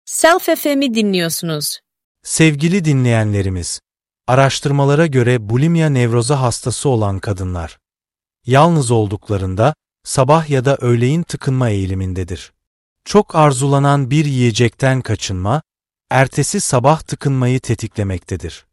Self FM'i dinliyorsunuz. Sevgili dinleyenlerimiz, araştırmalara göre bulimia nevroza hastası olan kadınlar, yalnız olduklarında sabah ya da öğleyin tıkınma eğilimindedir. Çok arzulanan bir yiyecekten kaçınma, ertesi sabah tıkınmayı tetiklemektedir.